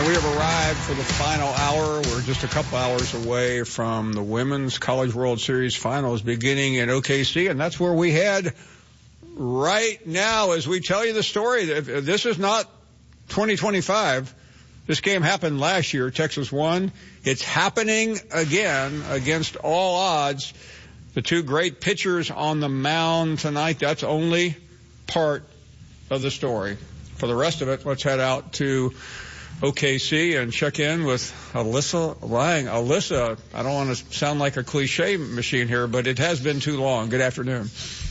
And we have arrived for the final hour. We're just a couple hours away from the Women's College World Series finals beginning in OKC, and that's where we head right now as we tell you the story. This is not 2025. This game happened last year. Texas won. It's happening again against all odds. The two great pitchers on the mound tonight, that's only part of the story. For the rest of it, let's head out to OKC and check in with Alyssa Lang. Alyssa, I don't want to sound like a cliche machine here, but it has been too long. Good afternoon.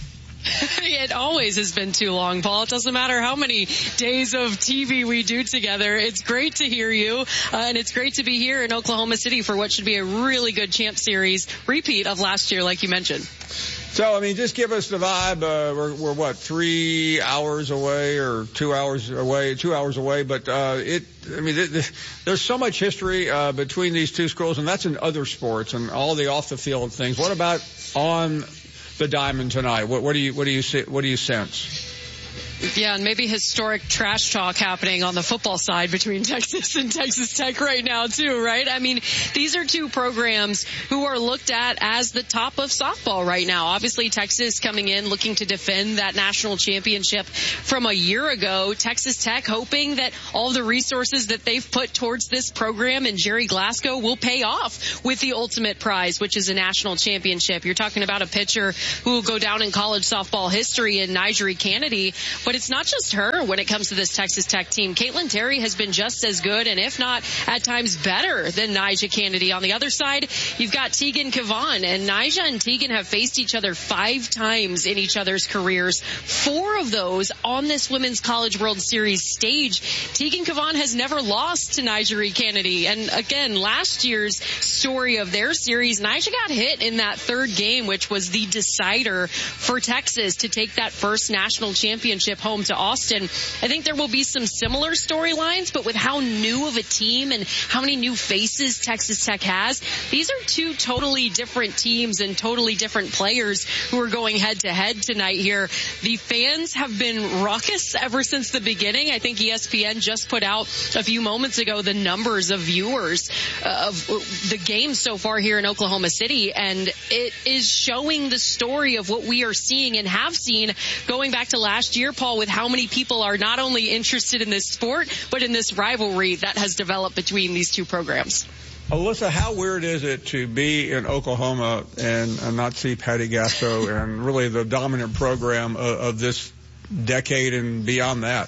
It always has been too long, Paul. It doesn't matter how many days of TV we do together. It's great to hear you, and it's great to be here in Oklahoma City for what should be a really good Champ Series repeat of last year, like you mentioned. So, I mean, just give us the vibe. We're what, 3 hours away or 2 hours away? 2 hours away. But there's so much history between these two schools, and that's in other sports and all the off the field things. What about on the diamond tonight? What do you sense? Yeah, and maybe historic trash talk happening on the football side between Texas and Texas Tech right now, too, right? I mean, these are two programs who are looked at as the top of softball right now. Obviously, Texas coming in looking to defend that national championship from a year ago. Texas Tech hoping that all the resources that they've put towards this program and Jerry Glasgow will pay off with the ultimate prize, which is a national championship. You're talking about a pitcher who will go down in college softball history in Nigeri Kennedy, but it's not just her when it comes to this Texas Tech team. Caitlin Terry has been just as good, and if not, at times better than Nyjah Kennedy. On the other side, you've got Tegan Cavan, and Nyjah and Tegan have faced each other 5 times in each other's careers. 4 of those on this Women's College World Series stage. Tegan Cavan has never lost to Nigeri Kennedy, and again, last year's story of their series, Nyjah got hit in that 3rd game, which was the decider for Texas to take that first national championship home to Austin. I think there will be some similar storylines, but with how new of a team and how many new faces Texas Tech has, these are 2 totally different teams and totally different players who are going head to head tonight here. The fans have been raucous ever since the beginning. I think ESPN just put out a few moments ago the numbers of viewers of the game so far here in Oklahoma City, and it is showing the story of what we are seeing and have seen going back to last year, Paul, with how many people are not only interested in this sport, but in this rivalry that has developed between these two programs. Alyssa, how weird is it to be in Oklahoma and not see Patty Gasso and really the dominant program of this decade and beyond that?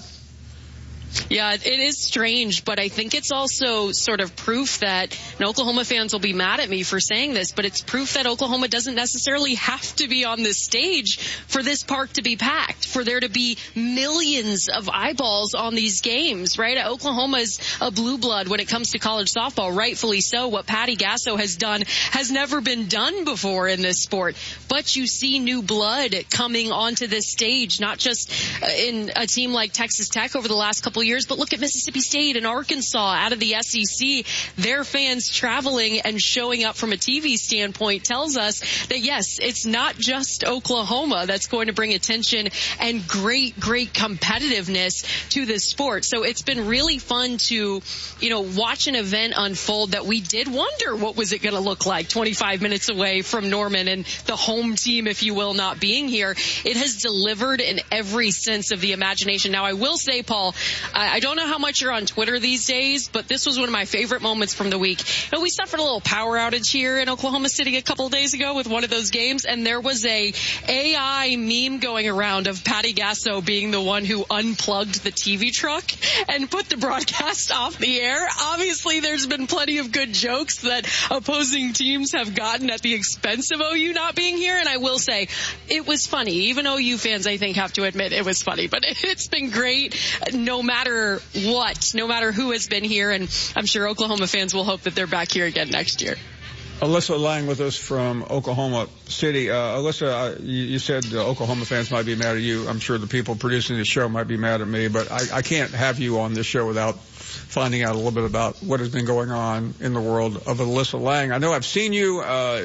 Yeah, it is strange, but I think it's also sort of proof that, and Oklahoma fans will be mad at me for saying this, but it's proof that Oklahoma doesn't necessarily have to be on this stage for this park to be packed, for there to be millions of eyeballs on these games, right? Oklahoma's a blue blood when it comes to college softball, rightfully so. What Patty Gasso has done has never been done before in this sport, but you see new blood coming onto this stage, not just in a team like Texas Tech over the last couple years, but look at Mississippi State and Arkansas out of the SEC. Their fans traveling and showing up from a TV standpoint tells us that, yes, it's not just Oklahoma that's going to bring attention and great competitiveness to this sport. So it's been really fun to, watch an event unfold that we did wonder what was it going to look like 25 minutes away from Norman and the home team, if you will, not being here. It has delivered in every sense of the imagination. Now, I will say, Paul, I don't know how much you're on Twitter these days, but this was one of my favorite moments from the week. We suffered a little power outage here in Oklahoma City a couple of days ago with one of those games, and there was a AI meme going around of Patty Gasso being the one who unplugged the TV truck and put the broadcast off the air. Obviously, there's been plenty of good jokes that opposing teams have gotten at the expense of OU not being here, and I will say it was funny. Even OU fans, I think, have to admit it was funny, but it's been great no matter what, no matter who has been here, and I'm sure Oklahoma fans will hope that they're back here again next year. Alyssa Lang with us from Oklahoma City. Alyssa, you said Oklahoma fans might be mad at you. I'm sure the people producing the show might be mad at me, but I can't have you on this show without finding out a little bit about what has been going on in the world of Alyssa Lang. I know I've seen you,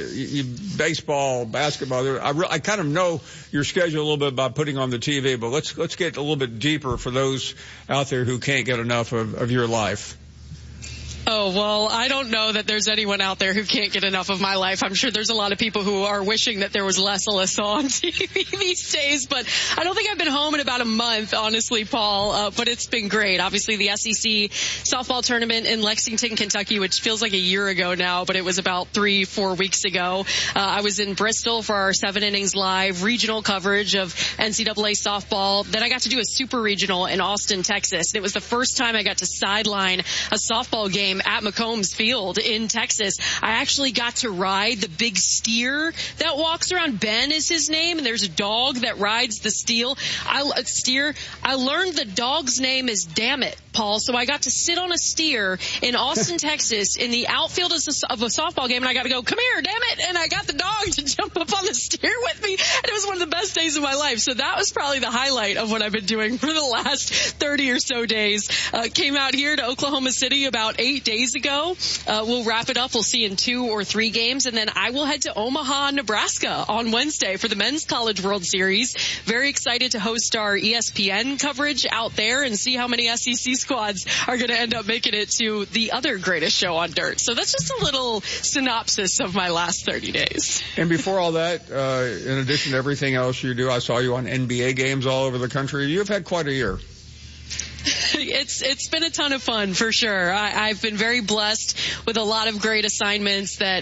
baseball, basketball. I kind of know your schedule a little bit by putting on the TV, but let's get a little bit deeper for those out there who can't get enough of your life. Oh, well, I don't know that there's anyone out there who can't get enough of my life. I'm sure there's a lot of people who are wishing that there was less Alyssa on TV these days, but I don't think I've been home in about a month, honestly, Paul, but it's been great. Obviously, the SEC softball tournament in Lexington, Kentucky, which feels like a year ago now, but it was about 3-4 weeks ago. I was in Bristol for our 7 innings live regional coverage of NCAA softball. Then I got to do a super regional in Austin, Texas. It was the first time I got to sideline a softball game at McCombs Field in Texas. I actually got to ride the big steer that walks around. Ben is his name, and there's a dog that rides the steer. I learned the dog's name is Dammit, Paul, so I got to sit on a steer in Austin, Texas, in the outfield of a softball game, and I got to go, come here, damn it, and I got the dog to jump up on the steer with me, and it was one of the best days of my life. So that was probably the highlight of what I've been doing for the last 30 or so days. Came out here to Oklahoma City about 8 days ago. We'll wrap it up. We'll see in 2 or 3 games, and then I will head to Omaha, Nebraska on Wednesday for the Men's College World Series. Very excited to host our ESPN coverage out there and see how many SEC squads are going to end up making it to the other greatest show on dirt. So that's just a little synopsis of my last 30 days. And before all that, in addition to everything else you do, I saw you on NBA games all over the country. You've had quite a year. It's been a ton of fun for sure. I've been very blessed with a lot of great assignments that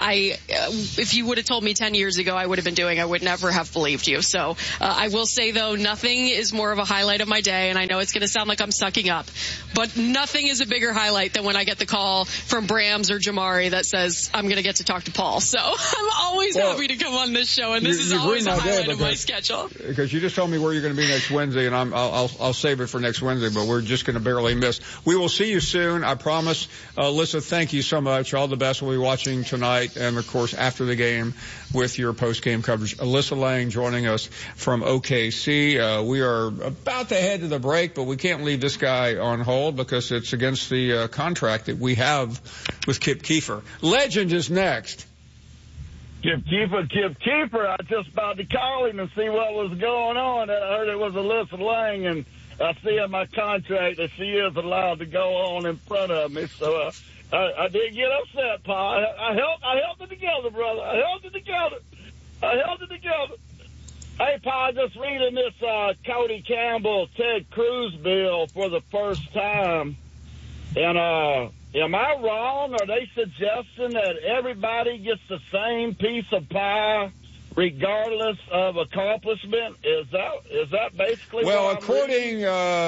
if you would have told me 10 years ago I would have been doing, I would never have believed you. So I will say though, nothing is more of a highlight of my day, and I know it's going to sound like I'm sucking up, but nothing is a bigger highlight than when I get the call from Brams or Jamari that says I'm going to get to talk to Paul. So I'm always happy to come on this show, and this is always a highlight of my schedule. Because you just told me where you're going to be next Wednesday, and I'll save it for next Wednesday, but we're just going to barely miss. We will see you soon, I promise. Alyssa, thank you so much. All the best. We'll be watching tonight and, of course, after the game with your post-game coverage. Alyssa Lang joining us from OKC. We are about to head to the break, but we can't leave this guy on hold because it's against the contract that we have with Kip Keefer. Legend is next. Kip Keefer. I just about to call him and see what was going on. I heard it was Alyssa Lang, and I see in my contract that she is allowed to go on in front of me. So I did get upset, Paul. I held it together, brother. I held it together. Hey, Paul, just reading this Cody Campbell, Ted Cruz bill for the first time. And am I wrong? Are they suggesting that everybody gets the same piece of pie regardless of accomplishment? Is that basically? Well, according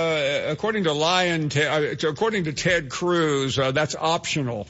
to Ted Cruz, that's optional.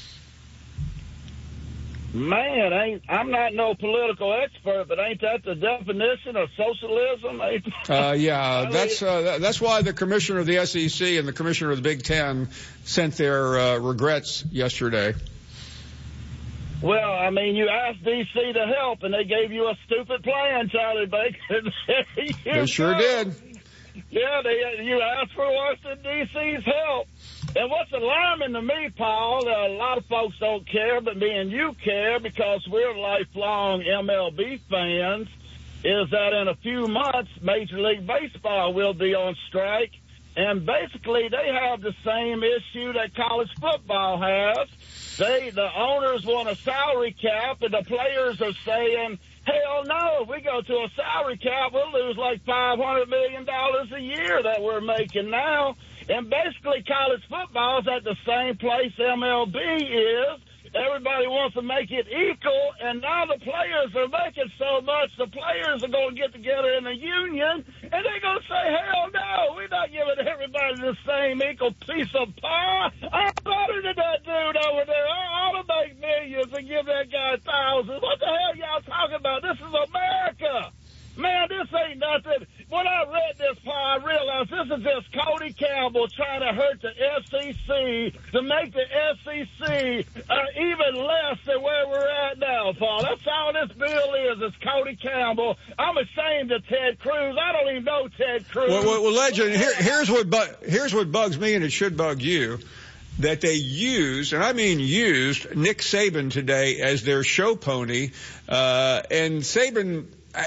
Man, I'm not no political expert, but ain't that the definition of socialism? Yeah, that's why the commissioner of the SEC and the commissioner of the Big Ten sent their regrets yesterday. Well, I mean, you asked D.C. to help, and they gave you a stupid plan, Charlie Baker. They sure did. Yeah, you asked for Washington, D.C.'s help. And what's alarming to me, Paul, a lot of folks don't care, but me and you care because we're lifelong MLB fans, is that in a few months, Major League Baseball will be on strike. And basically, they have the same issue that college football has. The owners want a salary cap, and the players are saying, hell no, if we go to a salary cap, we'll lose like $500 million a year that we're making now. And basically, college football is at the same place MLB is. Everybody wants to make it equal, and now the players are making so much, the players are going to get together in a union, and they're going to say, hell no, we're not giving everybody the same equal piece of pie. I'm better than that dude over there. I ought to make millions and give that guy thousands. What the hell y'all talking about? This is America. Man, this ain't nothing. When I read this, Paul, I realized this is just Cody Campbell trying to hurt the SEC to make the SEC even less than where we're at now, Paul. That's all this bill is. It's Cody Campbell. I'm ashamed of Ted Cruz. I don't even know Ted Cruz. Well, Legend, here's what bugs me, and it should bug you. That they used, and I mean used, Nick Saban today as their show pony. And Saban,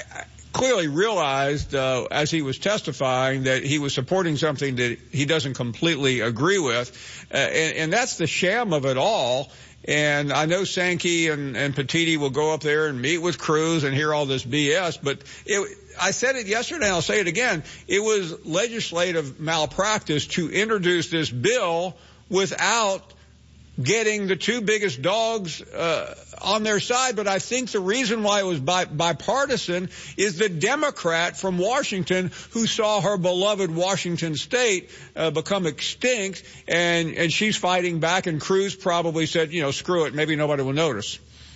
clearly realized as he was testifying that he was supporting something that he doesn't completely agree with, and that's the sham of it all. And I know Sankey and Petitti will go up there and meet with Cruz and hear all this BS, but I said it yesterday and I'll say it again. It was legislative malpractice to introduce this bill without getting the two biggest dogs on their side. But I think the reason why it was bipartisan is the Democrat from Washington who saw her beloved Washington state become extinct, and she's fighting back, and Cruz probably said, screw it, maybe nobody will notice.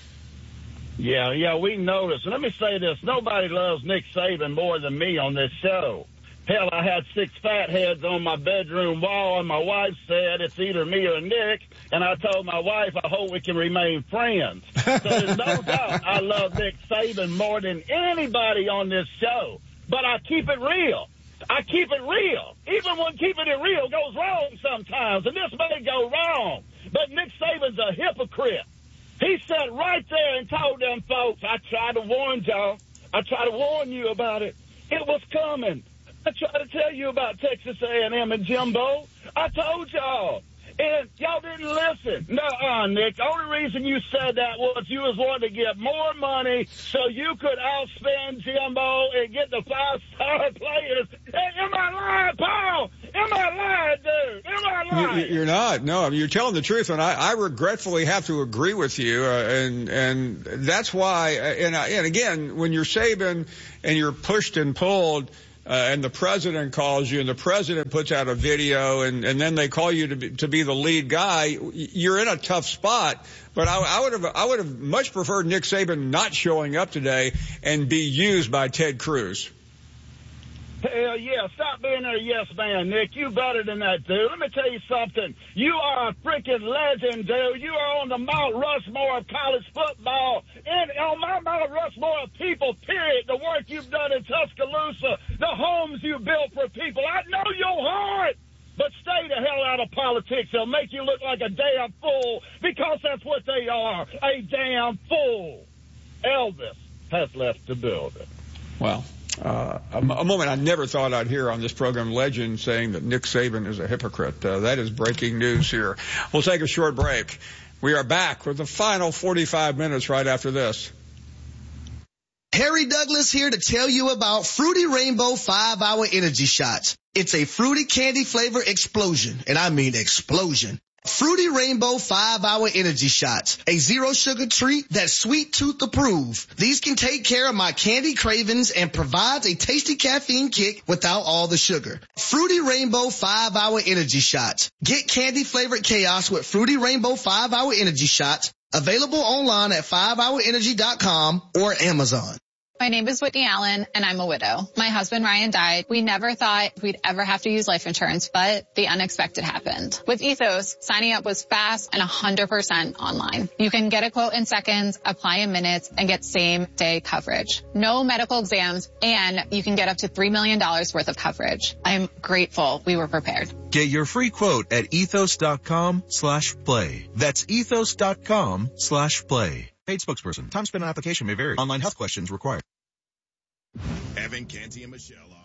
Yeah, we noticed. And let me say this, nobody loves Nick Saban more than me on this show. Hell, I had 6 fatheads on my bedroom wall, and my wife said it's either me or Nick, and I told my wife I hope we can remain friends. So there's no doubt I love Nick Saban more than anybody on this show, but I keep it real. I keep it real, even when keeping it real goes wrong sometimes, and this may go wrong, but Nick Saban's a hypocrite. He sat right there and told them folks, I tried to warn y'all. I tried to warn you about it. It was coming. I tried to tell you about Texas A&M and Jimbo. I told y'all. And y'all didn't listen. No, Nick. The only reason you said that was you was wanting to get more money so you could outspend Jimbo and get the 5-star players. Am I lying, Paul? Am I lying, dude? Am I lying? You're not. No, you're telling the truth, and I regretfully have to agree with you. And that's why. And again, when you're Saban and you're pushed and pulled, and the president calls you, and the president puts out a video, and then they call you to be the lead guy, you're in a tough spot. But I would have much preferred Nick Saban not showing up today and be used by Ted Cruz. Hell yeah, stop being a yes man, Nick. You better than that, dude. Let me tell you something. You are a freaking legend, dude. You are on the Mount Rushmore of college football, and on my Mount Rushmore of people, period. The work you've done in Tuscaloosa, the homes you built for people. I know your heart, but stay the hell out of politics. They'll make you look like a damn fool, because that's what they are, a damn fool. Elvis has left the building. Well, a moment I never thought I'd hear on this program, legend saying that Nick Saban is a hypocrite. That is breaking news here. We'll take a short break. We are back with the final 45 minutes right after this. Harry Douglas here to tell you about Fruity Rainbow 5-Hour Energy Shots. It's a fruity candy flavor explosion, and I mean explosion. Fruity Rainbow 5-Hour Energy Shots, a zero sugar treat that's sweet tooth approved. These can take care of my candy cravings and provides a tasty caffeine kick without all the sugar. Fruity Rainbow 5-Hour Energy Shots. Get candy flavored chaos with Fruity Rainbow 5-Hour Energy Shots. Available online at 5hourenergy.com or Amazon. My name is Whitney Allen, and I'm a widow. My husband, Ryan, died. We never thought we'd ever have to use life insurance, but the unexpected happened. With Ethos, signing up was fast and 100% online. You can get a quote in seconds, apply in minutes, and get same-day coverage. No medical exams, and you can get up to $3 million worth of coverage. I'm grateful we were prepared. Get your free quote at ethos.com/play. That's ethos.com/play. Paid spokesperson. Time spent on application may vary. Online health questions required. Evan, Canty, and Michelle